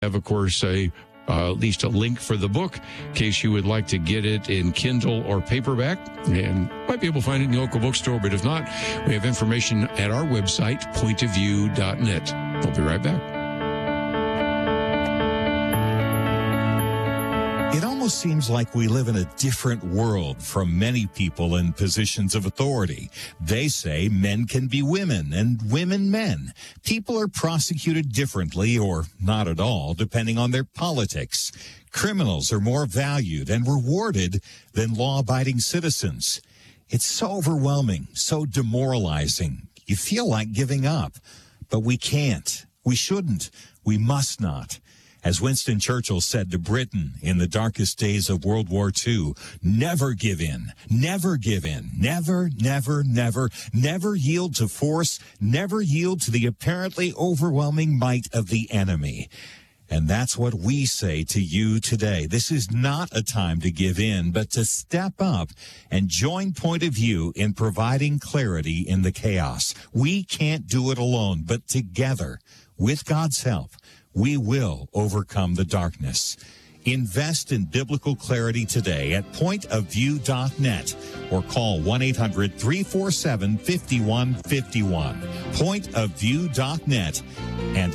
have, of course, at least a link for the book in case you would like to get it in Kindle or paperback, and might be able to find it in your local bookstore. But if not, we have information at our website, pointofview.net. We'll be right back. It almost seems like we live in a different world from many people in positions of authority. They say men can be women and women men. People are prosecuted differently or not at all, depending on their politics. Criminals are more valued and rewarded than law-abiding citizens. It's so overwhelming, so demoralizing. You feel like giving up, but we can't. We shouldn't. We must not. As Winston Churchill said to Britain in the darkest days of World War II, never give in, never give in, never, never, never, never yield to force, never yield to the apparently overwhelming might of the enemy. And that's what we say to you today. This is not a time to give in, but to step up and join Point of View in providing clarity in the chaos. We can't do it alone, but together, with God's help, we will overcome the darkness. Invest in biblical clarity today at pointofview.net or call 1-800-347-5151. Pointofview.net and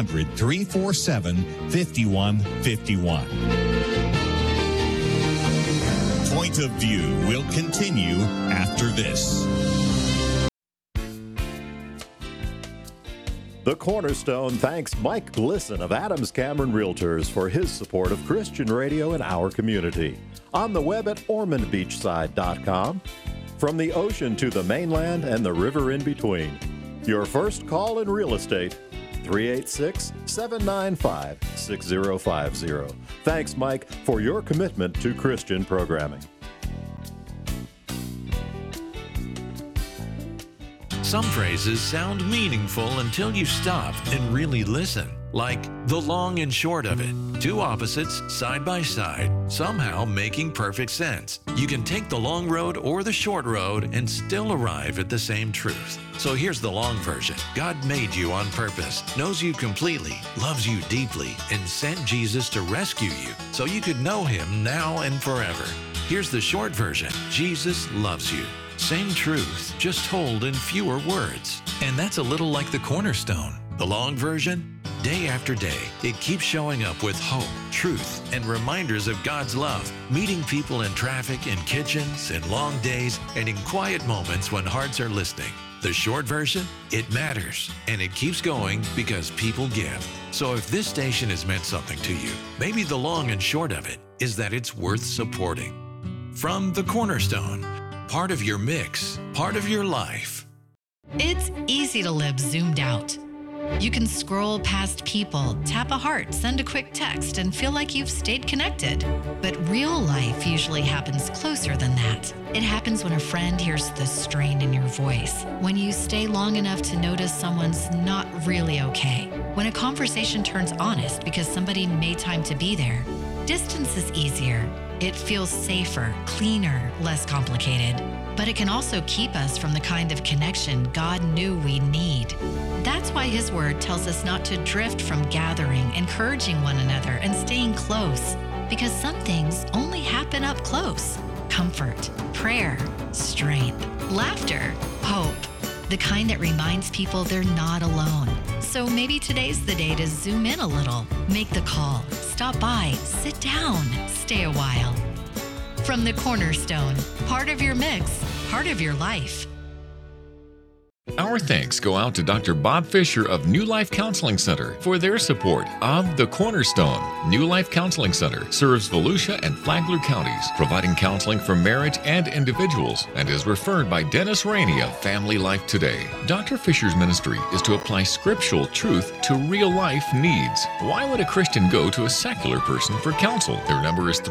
800-347-5151. Point of View will continue after this. The Cornerstone thanks Mike Glisson of Adams Cameron Realtors for his support of Christian radio in our community. On the web at OrmondBeachside.com. From the ocean to the mainland and the river in between. Your first call in real estate, 386-795-6050. Thanks, Mike, for your commitment to Christian programming. Some phrases sound meaningful until you stop and really listen. Like the long and short of it. Two opposites side by side, somehow making perfect sense. You can take the long road or the short road and still arrive at the same truth. So here's the long version. God made you on purpose, knows you completely, loves you deeply, and sent Jesus to rescue you so you could know him now and forever. Here's the short version. Jesus loves you. Same truth, just told in fewer words. And that's a little like the Cornerstone. The long version? Day after day, it keeps showing up with hope, truth, and reminders of God's love, meeting people in traffic, in kitchens, in long days, and in quiet moments when hearts are listening. The short version? It matters, and it keeps going because people give. So if this station has meant something to you, maybe the long and short of it is that it's worth supporting. From the Cornerstone, part of your mix, part of your life. It's easy to live zoomed out. You can scroll past people, tap a heart, send a quick text, and feel like you've stayed connected. But real life usually happens closer than that. It happens when a friend hears the strain in your voice, when you stay long enough to notice someone's not really okay, when a conversation turns honest because somebody made time to be there. Distance is easier. It feels safer, cleaner, less complicated. But it can also keep us from the kind of connection God knew we need. That's why His Word tells us not to drift from gathering, encouraging one another, and staying close. Because some things only happen up close. Comfort, prayer, strength, laughter, hope. The kind that reminds people they're not alone. So maybe today's the day to zoom in a little, make the call, stop by, sit down, stay a while. From the Cornerstone, part of your mix, part of your life. Our thanks go out to Dr. Bob Fisher of New Life Counseling Center for their support of The Cornerstone. New Life Counseling Center serves Volusia and Flagler counties, providing counseling for marriage and individuals, and is referred by Dennis Rainey of Family Life Today. Dr. Fisher's ministry is to apply scriptural truth to real life needs. Why would a Christian go to a secular person for counsel? Their number is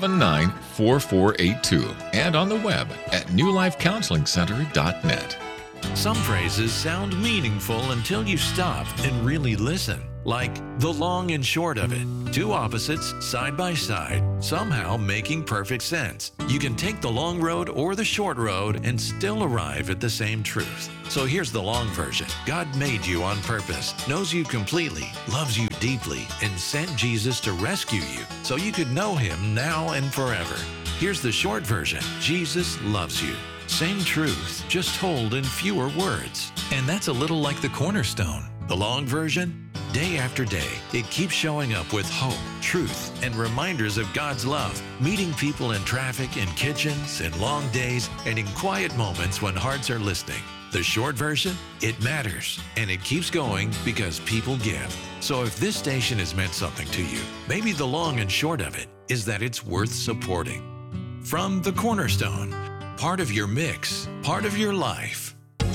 386-679-4482 and on the web at newlifecounselingcenter.net. Some phrases sound meaningful until you stop and really listen. Like the long and short of it. Two opposites side by side, somehow making perfect sense. You can take the long road or the short road and still arrive at the same truth. So here's the long version. God made you on purpose, knows you completely, loves you deeply, and sent Jesus to rescue you so you could know him now and forever. Here's the short version. Jesus loves you. Same truth, just told in fewer words. And that's a little like the cornerstone. The long version? Day after day, it keeps showing up with hope, truth, and reminders of God's love, meeting people in traffic, in kitchens, in long days, and in quiet moments when hearts are listening. The short version? It matters, and it keeps going because people give. So if this station has meant something to you, maybe the long and short of it is that it's worth supporting. From The Cornerstone, part of your mix, part of your life.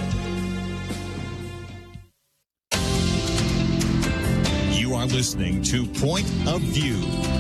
You are listening to Point of View.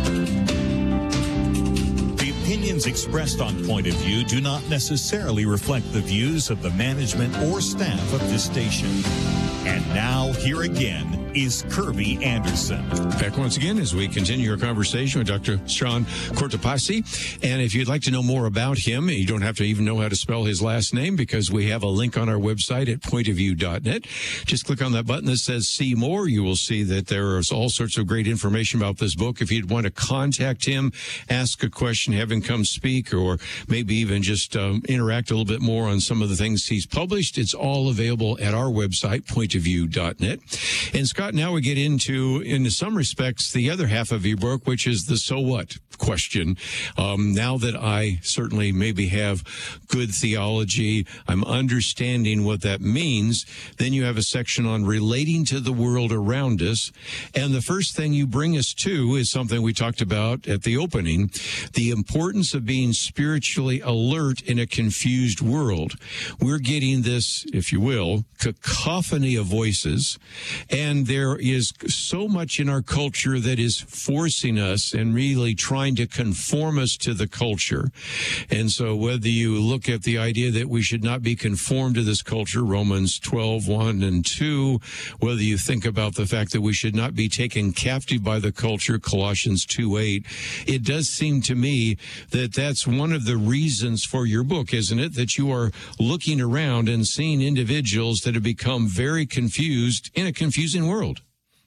The opinions expressed on Point of View do not necessarily reflect the views of the management or staff of this station. And now, here again is Kirby Anderson. Back once again as we continue our conversation with Dr. Sean Cortopassi. And if you'd like to know more about him, you don't have to even know how to spell his last name because we have a link on our website at pointofview.net. Just click on that button that says see more. You will see that there is all sorts of great information about this book. If you'd want to contact him, ask a question, have him come speak, or maybe even just interact a little bit more on some of the things he's published, it's all available at our website, pointofview.net. And Scott, now we get into, in some respects, the other half of your book, which is the so what question. Now that I certainly maybe have good theology, I'm understanding what that means, then you have a section on relating to the world around us. And the first thing you bring us to is something we talked about at the opening, the importance of being spiritually alert in a confused world. We're getting this, if you will, cacophony of voices, and there is so much in our culture that is forcing us and really trying to conform us to the culture. And so whether you look at the idea that we should not be conformed to this culture, Romans 12:1 and 2, whether you think about the fact that we should not be taken captive by the culture, Colossians 2:8, it does seem to me that that's one of the reasons for your book, isn't it? That you are looking around and seeing individuals that have become very confused in a confusing world.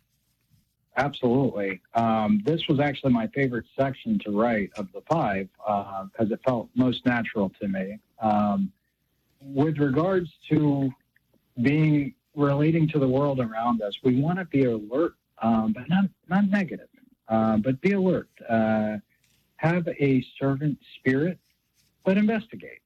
Absolutely. This was actually my favorite section to write of the 5 because it felt most natural to me. With regards to relating to the world around us, we want to be alert, but not negative, but be alert. Have a servant spirit, but investigate.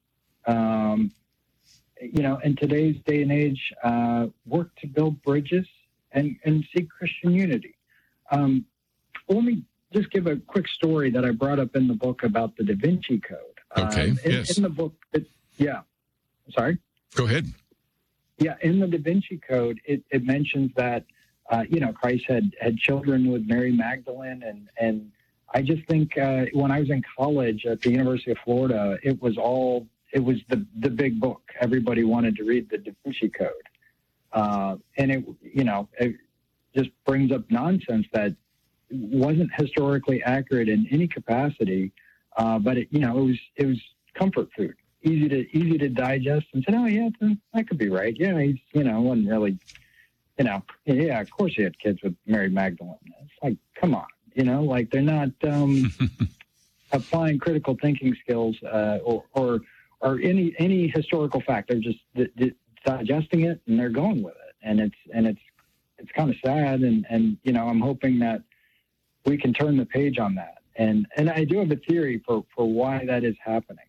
In today's day and age, work to build bridges and seek Christian unity. Let me just give a quick story that I brought up in the book about the Da Vinci Code. Okay, yes. In the book, sorry? Go ahead. Yeah, in the Da Vinci Code, it mentions that, Christ had children with Mary Magdalene, and I just think when I was in college at the University of Florida, it was the big book. Everybody wanted to read the Da Vinci Code. And it just brings up nonsense that wasn't historically accurate in any capacity, but it was comfort food, easy to digest, and said, oh yeah, that could be right. Yeah, he's wasn't really, yeah, of course he had kids with Mary Magdalene. It's like, come on, like they're not applying critical thinking skills or any historical fact. They're just digesting it and they're going with it, and it's kind of sad, and I'm hoping that we can turn the page on that. And I do have a theory for why that is happening.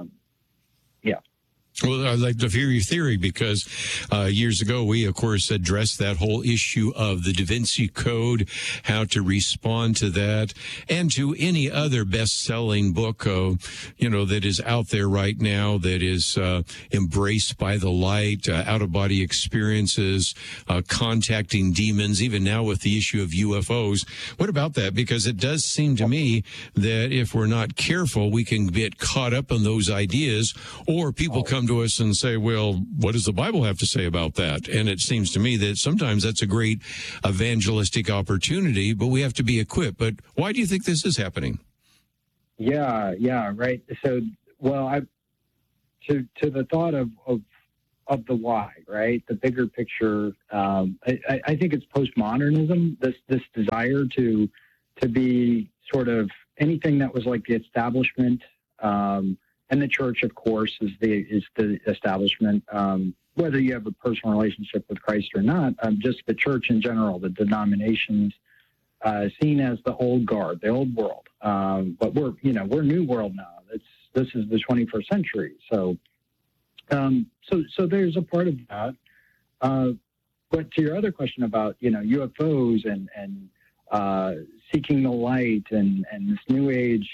Well, I'd like to hear your theory because years ago we, of course, addressed that whole issue of the Da Vinci Code, how to respond to that, and to any other best-selling book, that is out there right now that is embraced by the light, out-of-body experiences, contacting demons, even now with the issue of UFOs. What about that? Because it does seem to me that if we're not careful, we can get caught up in those ideas, or people come come to us and say, well, what does the Bible have to say about that? And it seems to me that sometimes that's a great evangelistic opportunity, but we have to be equipped. But why do you think this is happening? Yeah, right. So, well, to the thought of the why, right? The bigger picture. I think it's postmodernism. This desire to be sort of anything that was like the establishment, and the church, of course, is the establishment. Whether you have a personal relationship with Christ or not, just the church in general, the denominations, seen as the old guard, the old world. But we're new world now. This is the 21st century. So there's a part of that. But to your other question about, UFOs and seeking the light and this new age,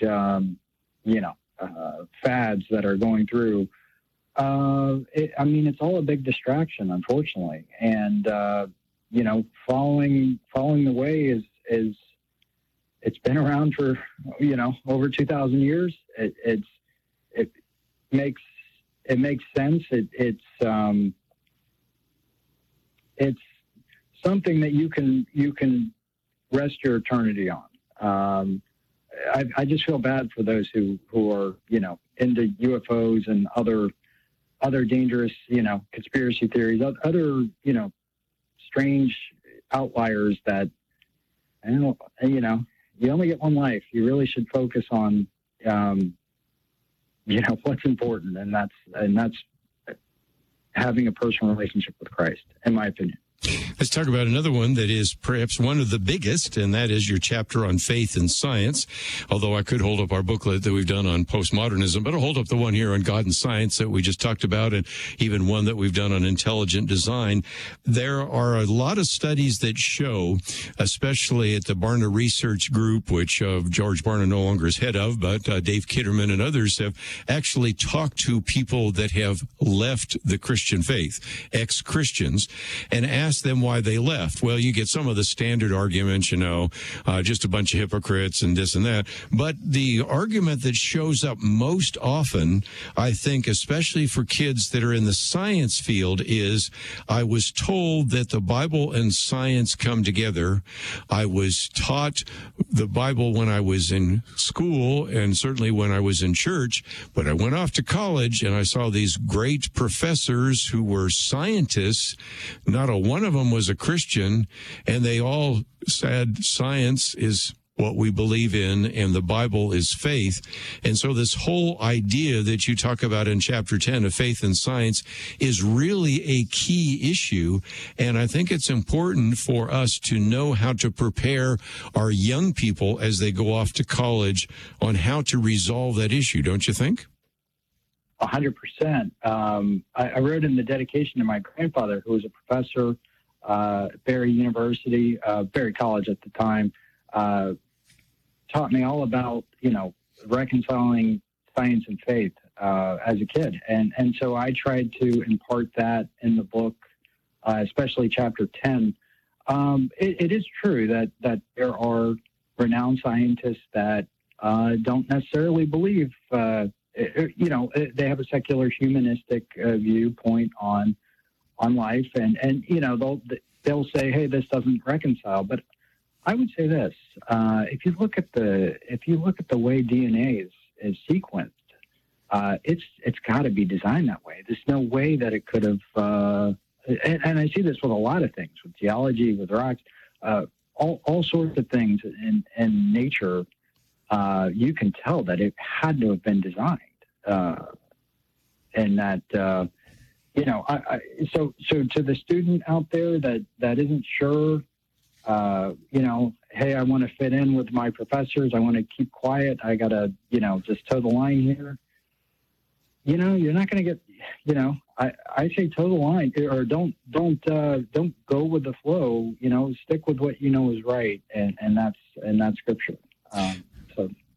fads that are going through, it's all a big distraction, unfortunately. And, following the way is it's been around for, over 2,000 years. It makes sense. It's something that you can rest your eternity on. I just feel bad for those who are, into UFOs and other dangerous, conspiracy theories, other, strange outliers that, you only get one life. You really should focus on, what's important, and that's having a personal relationship with Christ, in my opinion. Let's talk about another one that is perhaps one of the biggest, and that is your chapter on faith and science. Although I could hold up our booklet that we've done on postmodernism, but I'll hold up the one here on God and science that we just talked about, and even one that we've done on intelligent design. There are a lot of studies that show, especially at the Barna Research Group, which George Barna no longer is head of, but Dave Kitterman and others have actually talked to people that have left the Christian faith, ex-Christians, and asked them why they left. Well, you get some of the standard arguments, just a bunch of hypocrites and this and that. But the argument that shows up most often, I think, especially for kids that are in the science field, is I was told that the Bible and science come together. I was taught the Bible when I was in school and certainly when I was in church, but I went off to college and I saw these great professors who were scientists. Not a one of them was a Christian, and they all said science is what we believe in and the Bible is faith. And so this whole idea that you talk about in chapter 10 of faith and science is really a key issue. And I think it's important for us to know how to prepare our young people as they go off to college on how to resolve that issue, don't you think? 100%. I wrote in the dedication to my grandfather, who was a professor at Barry University, Barry College at the time, taught me all about, reconciling science and faith as a kid. And so I tried to impart that in the book, especially chapter 10. It is true that there are renowned scientists that don't necessarily believe they have a secular humanistic viewpoint on life, and they'll say, hey, this doesn't reconcile. But I would say this: if you look at the way DNA is sequenced, it's got to be designed that way. There's no way that it could have. And I see this with a lot of things, with geology, with rocks, all sorts of things in nature. You can tell that it had to have been designed, and that so to the student out there that isn't sure, hey, I want to fit in with my professors, I want to keep quiet, I gotta just toe the line here. You're not going to get. I say toe the line, or don't go with the flow. Stick with what you know is right, and that's scripture.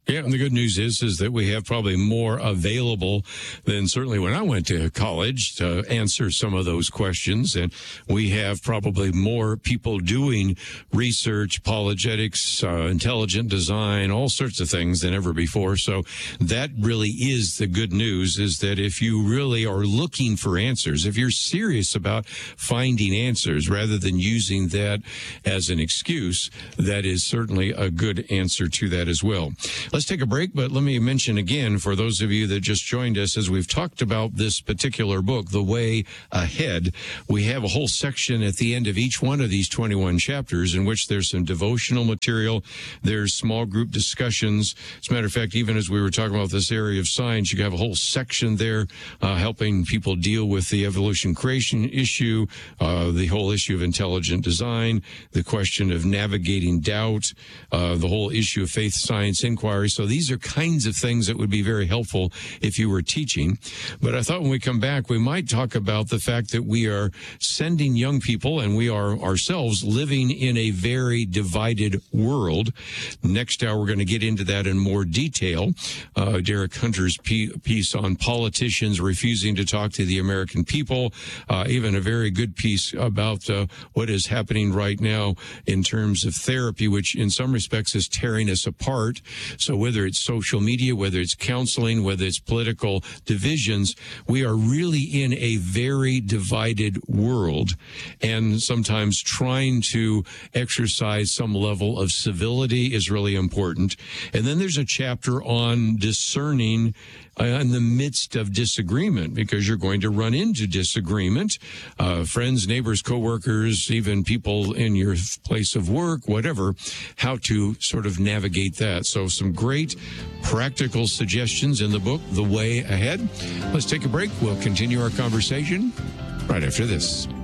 Yeah, and the good news is that we have probably more available than certainly when I went to college to answer some of those questions. And we have probably more people doing research, apologetics, intelligent design, all sorts of things than ever before. So that really is the good news, is that if you really are looking for answers, if you're serious about finding answers rather than using that as an excuse, that is certainly a good answer to that as well. Let's take a break, but let me mention again, for those of you that just joined us, as we've talked about this particular book, The Way Ahead, we have a whole section at the end of each one of these 21 chapters in which there's some devotional material, there's small group discussions. As a matter of fact, even as we were talking about this area of science, you have a whole section there helping people deal with the evolution creation issue, the whole issue of intelligent design, the question of navigating doubt, the whole issue of faith science inquiry. So these are kinds of things that would be very helpful if you were teaching. But I thought when we come back, we might talk about the fact that we are sending young people, and we are ourselves living in a very divided world. Next hour, we're going to get into that in more detail. Derek Hunter's piece on politicians refusing to talk to the American people, even a very good piece about what is happening right now in terms of therapy, which in some respects is tearing us apart. So whether it's social media, whether it's counseling, whether it's political divisions, we are really in a very divided world, and sometimes trying to exercise some level of civility is really important. And then there's a chapter on discerning in the midst of disagreement, because you're going to run into disagreement, friends, neighbors, coworkers, even people in your place of work, whatever, how to sort of navigate that. So some great practical suggestions in the book, The Way Ahead. Let's take a break. We'll continue our conversation right after this.